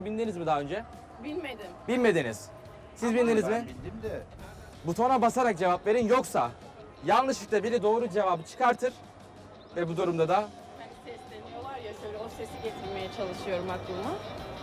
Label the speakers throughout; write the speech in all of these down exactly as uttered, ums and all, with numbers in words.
Speaker 1: Bindiniz mi daha önce?
Speaker 2: Bilmedim.
Speaker 1: Bilmediniz. Siz bindiniz mi?
Speaker 3: Ben bildim de.
Speaker 1: Butona basarak cevap verin, yoksa yanlışlıkla biri doğru cevabı çıkartır ve bu durumda da
Speaker 2: Hani sesleniyorlar ya, şöyle o sesi getirmeye çalışıyorum aklıma.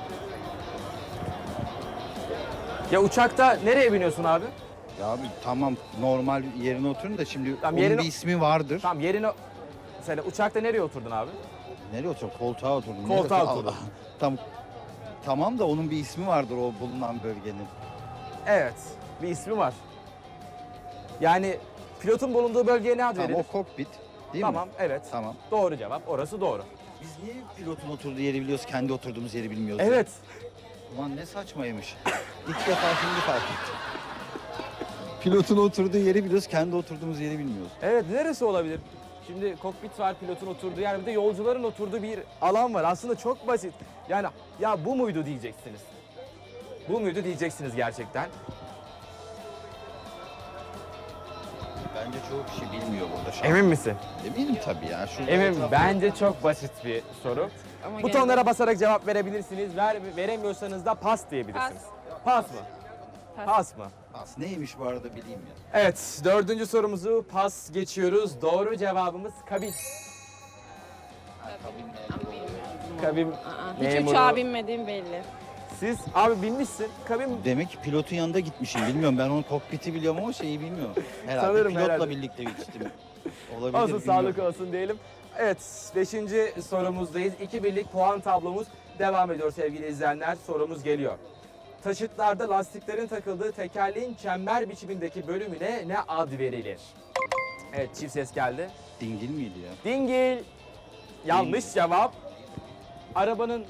Speaker 1: ya uçakta nereye biniyorsun abi?
Speaker 3: Ya abi tamam, normal yerine oturun da şimdi
Speaker 1: Tamam,
Speaker 3: onun
Speaker 1: yerine-
Speaker 3: bir ismi vardır.
Speaker 1: Tamam, yerine mesela uçakta nereye oturdun abi?
Speaker 3: Nereye oturdun? Koltuğa oturdun.
Speaker 1: Koltuğa
Speaker 3: Neresi?
Speaker 1: oturdum.
Speaker 3: Allah. Tamam. Tamam da onun bir ismi vardır o bulunan bölgenin.
Speaker 1: Evet, bir ismi var. Yani pilotun bulunduğu bölgeye ne ad
Speaker 3: Tamam,
Speaker 1: verilir?
Speaker 3: o kokpit değil
Speaker 1: Tamam,
Speaker 3: mi?
Speaker 1: evet.
Speaker 3: Tamam.
Speaker 1: Doğru cevap, orası doğru.
Speaker 3: Biz niye pilotun oturduğu yeri biliyoruz, kendi oturduğumuz yeri bilmiyoruz?
Speaker 1: Evet.
Speaker 3: Ulan ne saçmaymış. İlk defa şimdi fark ettim. Pilotun oturduğu yeri biliyoruz, kendi oturduğumuz yeri bilmiyoruz.
Speaker 1: Evet, neresi olabilir? Şimdi kokpit var, pilotun oturduğu yer, bir de yolcuların oturduğu bir alan var. Aslında çok basit. Yani ya bu muydu diyeceksiniz. Bu muydu diyeceksiniz gerçekten.
Speaker 3: Bence çoğu kişi bilmiyor burada şu an.
Speaker 1: Emin misin?
Speaker 3: Eminim tabii ya. Şurada
Speaker 1: Emin.
Speaker 3: etrafta-
Speaker 1: Bence çok basit bir soru.
Speaker 2: Ama
Speaker 1: Butonlara
Speaker 2: gene de-
Speaker 1: basarak cevap verebilirsiniz. Ver, veremiyorsanız da pas diyebilirsiniz. Pas, mı?
Speaker 2: Pas.
Speaker 1: Pas mı?
Speaker 3: As neymiş bu arada bileyim ya.
Speaker 1: Evet, dördüncü sorumuzu pas geçiyoruz. Doğru cevabımız kabin.
Speaker 2: Ama bilmiyorum.
Speaker 1: Kabin
Speaker 2: Aa, hiç
Speaker 1: memuru.
Speaker 2: uçağa binmediğim belli.
Speaker 1: Siz abi binmişsin. Kabin
Speaker 3: Demek ki pilotun yanında gitmişim. Bilmiyorum, ben onun kokpiti biliyorum ama şeyi bilmiyorum. Herhalde
Speaker 1: Sanırım
Speaker 3: pilotla
Speaker 1: herhalde.
Speaker 3: birlikte gittim. Olabilir,
Speaker 1: olsun,
Speaker 3: bilmiyorum.
Speaker 1: sağlık olsun diyelim. Evet, beşinci sorumuzdayız. İki birlik puan tablomuz devam ediyor sevgili izleyenler. Sorumuz geliyor. Taşıtlarda lastiklerin takıldığı tekerleğin çember biçimindeki bölümüne ne ad verilir? Evet, çift ses geldi.
Speaker 3: Dingil miydi ya?
Speaker 1: Dingil. Yanlış
Speaker 3: Dingil.
Speaker 1: cevap. Arabanın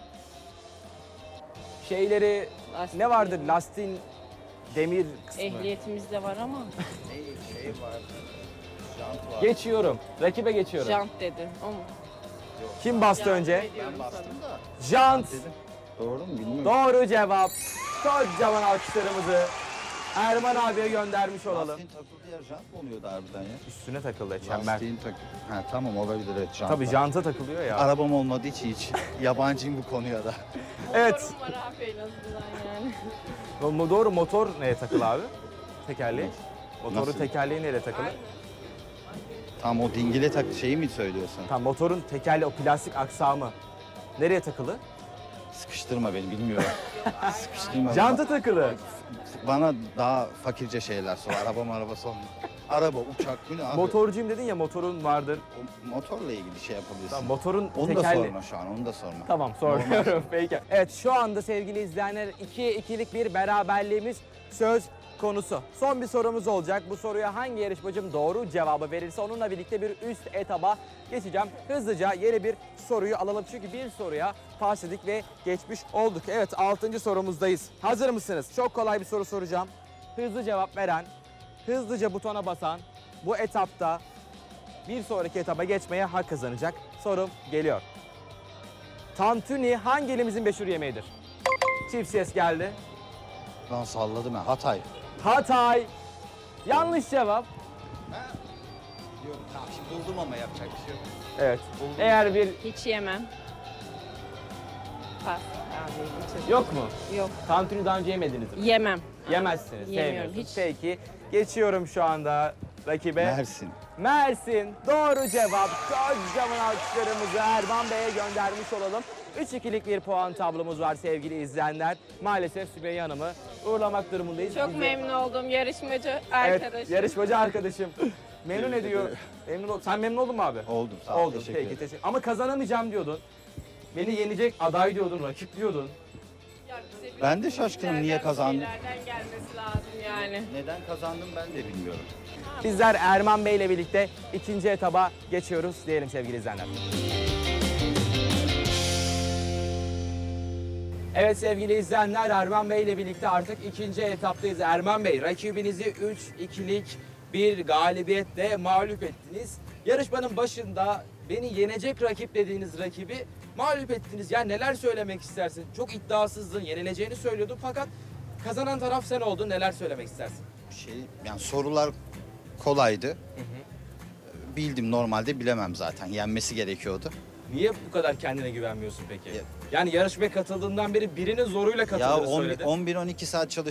Speaker 1: şeyleri
Speaker 2: Lastik
Speaker 1: ne vardır?
Speaker 2: değil.
Speaker 1: Lastiğin demir kısmı.
Speaker 2: Ehliyetimizde var ama
Speaker 3: Ne şey var? Jant var.
Speaker 1: Geçiyorum. Rakibe geçiyorum.
Speaker 2: jant dedi. O mu?
Speaker 1: Kim bastı
Speaker 2: Yardım
Speaker 1: önce?
Speaker 2: ediyorum
Speaker 3: Ben bastım
Speaker 2: sana.
Speaker 3: da.
Speaker 1: Jant.
Speaker 3: Dedim. Doğru mu bilmiyorum.
Speaker 1: Doğru cevap. Kocaman alkışlarımızı Erman abiye göndermiş olalım.
Speaker 3: Lastiğin takıldığı yer jant mı oluyordu harbiden ya?
Speaker 1: Üstüne takıldı çember.
Speaker 3: Lastiğin tak... Ha tamam, olabilir, evet, jant.
Speaker 1: Tabii janta takılıyor ya.
Speaker 3: Arabam olmadığı için hiç yabancıyım bu konuya da.
Speaker 1: Evet.
Speaker 2: Motorum var abi en azından yani.
Speaker 1: Mo- Doğru, motor neye takılı abi? Tekerleği. Motorun
Speaker 3: Nasıl?
Speaker 1: tekerleği nereye takılı?
Speaker 3: Tam o dingile tak şeyi mi söylüyorsun?
Speaker 1: Tam motorun tekerleği, o plastik aksamı nereye takılı?
Speaker 3: Sıkıştırma beni, bilmiyorum. Sıkıştırma.
Speaker 1: Janta takılı.
Speaker 3: Bana daha fakirce şeyler sor. Araba araba son. Araba, uçak, bu ne abi?
Speaker 1: Motorcuyum dedin ya, motorun vardır.
Speaker 3: O motorla ilgili şey yapabilirsin.
Speaker 1: Tamam, motorun
Speaker 3: Onu da
Speaker 1: tekerleği.
Speaker 3: sorma şu an, onu da sorma.
Speaker 1: Tamam, sormuyorum. Peki. Evet, şu anda sevgili izleyenler ikiye ikilik bir beraberliğimiz söz konusu. Son bir sorumuz olacak. Bu soruya hangi yarışmacım doğru cevabı verirse onunla birlikte bir üst etaba geçeceğim. Hızlıca yeni bir soruyu alalım. Çünkü bir soruya pas edik ve geçmiş olduk. Evet, altıncı sorumuzdayız. Hazır mısınız? Çok kolay bir soru soracağım. Hızlı cevap veren, hızlıca butona basan bu etapta bir sonraki etaba geçmeye hak kazanacak. Sorum geliyor. Tantuni hangi ilimizin meşhur yemeğidir? Çift ses geldi.
Speaker 3: Lan salladım ben. Hatay.
Speaker 1: Hatay. Yanlış cevap.
Speaker 3: Yok tamam, şimdi buldum ama yapacak bir şey yok.
Speaker 1: Evet.
Speaker 3: Buldum.
Speaker 1: Eğer bir
Speaker 2: Hiç yemem. Pas. Abi, hiç-
Speaker 1: yok mu?
Speaker 2: Yok.
Speaker 1: Tantuni daha önce yemediniz mi?
Speaker 2: Yemem.
Speaker 1: Yemezsiniz.
Speaker 2: Yemiyorum,
Speaker 1: Sevmiyorsunuz.
Speaker 2: hiç.
Speaker 1: Peki. Geçiyorum şu anda rakibe.
Speaker 3: Mersin.
Speaker 1: Mersin. Doğru cevap. Kocaman alkışlarımızı Erman Bey'e göndermiş olalım. üç ikilik bir puan tablomuz var sevgili izleyenler. Maalesef Sümeyye Hanım'ı uğurlamak durumundayız.
Speaker 2: Çok
Speaker 1: Bize-
Speaker 2: memnun oldum yarışmacı
Speaker 1: Evet,
Speaker 2: arkadaşım.
Speaker 1: yarışmacı arkadaşım. Memnun
Speaker 3: Tebrik
Speaker 1: ediyor.
Speaker 3: ederim.
Speaker 1: Memnun ol. Sen memnun oldun mu abi?
Speaker 3: Oldum, sağ ol.
Speaker 1: Oldum.
Speaker 3: Teşekkür
Speaker 1: Peki,
Speaker 3: ederim.
Speaker 1: teşekkür. Ama kazanamayacağım diyordun. Beni yenecek aday diyordun, rakip diyordun.
Speaker 2: Ya bize bir
Speaker 3: Ben de şaşkınım niye
Speaker 2: şeylerden,
Speaker 3: kazandım.
Speaker 2: şeylerden gelmesi lazım yani.
Speaker 3: Neden kazandım ben de bilmiyorum.
Speaker 1: Bizler Erman Bey ile birlikte ikinci etaba geçiyoruz diyelim sevgili izleyenler. Evet sevgili izleyenler, Erman Bey ile birlikte artık ikinci etaptayız. Erman Bey, rakibinizi üç ikilik bir galibiyetle mağlup ettiniz. Yarışmanın başında beni yenecek rakip dediğiniz rakibi mağlup ettiniz. Yani neler söylemek istersin? Çok iddiasızdın, yenileceğini söylüyordun fakat kazanan taraf sen oldun. Neler söylemek istersin?
Speaker 3: Şey, yani sorular kolaydı. Bildim, normalde bilemem zaten. Yenmesi gerekiyordu.
Speaker 1: Niye bu kadar kendine güvenmiyorsun peki?
Speaker 3: Ya,
Speaker 1: Yani yarışmaya katıldığından beri birinin zoruyla
Speaker 3: Ya
Speaker 1: katıldığını söyledi.
Speaker 3: on bir on iki saat çalış